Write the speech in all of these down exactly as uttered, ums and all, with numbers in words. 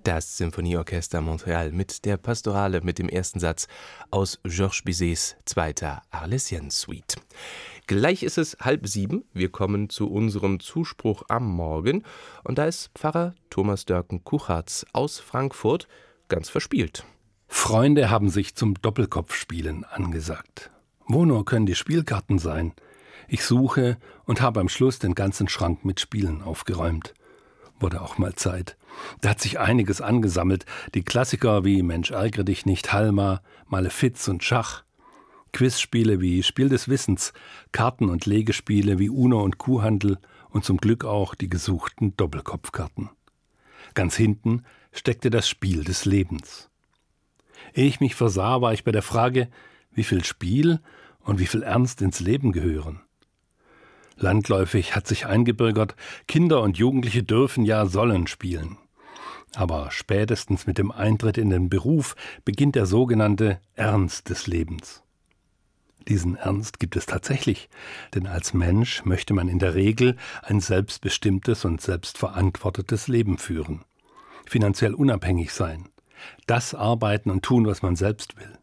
Das Symphonieorchester Montreal mit der Pastorale mit dem ersten Satz aus Georges Bizets zweiter Arlésienne-Suite. Gleich ist es halb sieben. Wir kommen zu unserem Zuspruch am Morgen. Und da ist Pfarrer Thomas Dörken-Kuchartz aus Frankfurt ganz verspielt. Freunde haben sich zum Doppelkopfspielen angesagt. Wo nur können die Spielkarten sein? Ich suche und habe am Schluss den ganzen Schrank mit Spielen aufgeräumt. Wurde auch mal Zeit. Da hat sich einiges angesammelt. Die Klassiker wie Mensch, ärgere dich nicht, Halma, Malefiz und Schach. Quizspiele wie Spiel des Wissens, Karten- und Legespiele wie Uno und Kuhhandel und zum Glück auch die gesuchten Doppelkopfkarten. Ganz hinten steckte das Spiel des Lebens. Ehe ich mich versah, war ich bei der Frage, wie viel Spiel und wie viel Ernst ins Leben gehören. Landläufig hat sich eingebürgert, Kinder und Jugendliche dürfen, ja sollen spielen. Aber spätestens mit dem Eintritt in den Beruf beginnt der sogenannte Ernst des Lebens. Diesen Ernst gibt es tatsächlich, denn als Mensch möchte man in der Regel ein selbstbestimmtes und selbstverantwortetes Leben führen, finanziell unabhängig sein, das arbeiten und tun, was man selbst will.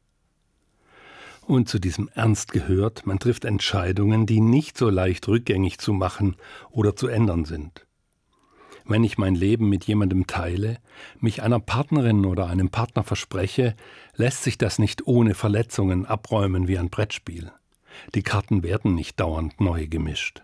Und zu diesem Ernst gehört, man trifft Entscheidungen, die nicht so leicht rückgängig zu machen oder zu ändern sind. Wenn ich mein Leben mit jemandem teile, mich einer Partnerin oder einem Partner verspreche, lässt sich das nicht ohne Verletzungen abräumen wie ein Brettspiel. Die Karten werden nicht dauernd neu gemischt.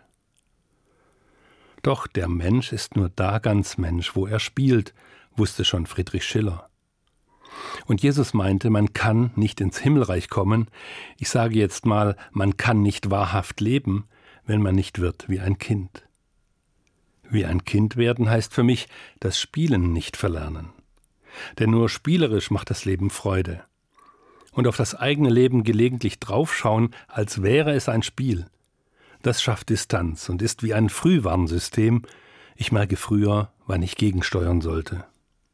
Doch der Mensch ist nur da ganz Mensch, wo er spielt, wusste schon Friedrich Schiller. Und Jesus meinte, man kann nicht ins Himmelreich kommen, ich sage jetzt mal, man kann nicht wahrhaft leben, wenn man nicht wird wie ein Kind. Wie ein Kind werden heißt für mich, das Spielen nicht verlernen. Denn nur spielerisch macht das Leben Freude. Und auf das eigene Leben gelegentlich draufschauen, als wäre es ein Spiel. Das schafft Distanz und ist wie ein Frühwarnsystem. Ich merke früher, wann ich gegensteuern sollte.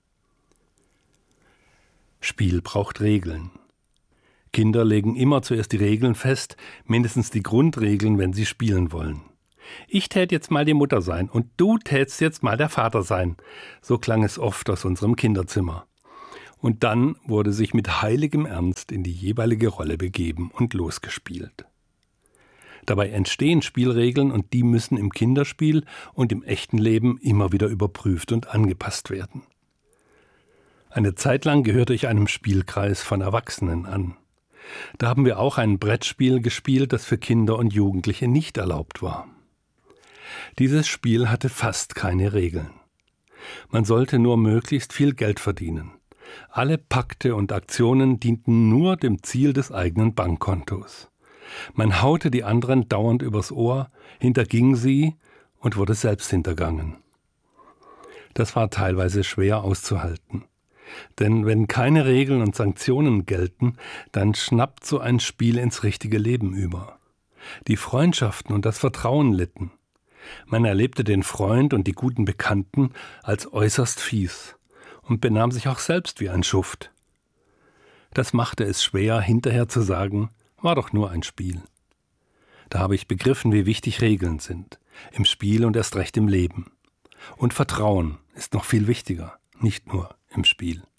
Spiel braucht Regeln. Kinder legen immer zuerst die Regeln fest, mindestens die Grundregeln, wenn sie spielen wollen. Ich tät jetzt mal die Mutter sein und du tätst jetzt mal der Vater sein. So klang es oft aus unserem Kinderzimmer. Und dann wurde sich mit heiligem Ernst in die jeweilige Rolle begeben und losgespielt. Dabei entstehen Spielregeln und die müssen im Kinderspiel und im echten Leben immer wieder überprüft und angepasst werden. Eine Zeit lang gehörte ich einem Spielkreis von Erwachsenen an. Da haben wir auch ein Brettspiel gespielt, das für Kinder und Jugendliche nicht erlaubt war. Dieses Spiel hatte fast keine Regeln. Man sollte nur möglichst viel Geld verdienen. Alle Pakte und Aktionen dienten nur dem Ziel des eigenen Bankkontos. Man haute die anderen dauernd übers Ohr, hinterging sie und wurde selbst hintergangen. Das war teilweise schwer auszuhalten. Denn wenn keine Regeln und Sanktionen gelten, dann schnappt so ein Spiel ins richtige Leben über. Die Freundschaften und das Vertrauen litten. Man erlebte den Freund und die guten Bekannten als äußerst fies und benahm sich auch selbst wie ein Schuft. Das machte es schwer, hinterher zu sagen, war doch nur ein Spiel. Da habe ich begriffen, wie wichtig Regeln sind, im Spiel und erst recht im Leben. Und Vertrauen ist noch viel wichtiger, nicht nur im Spiel.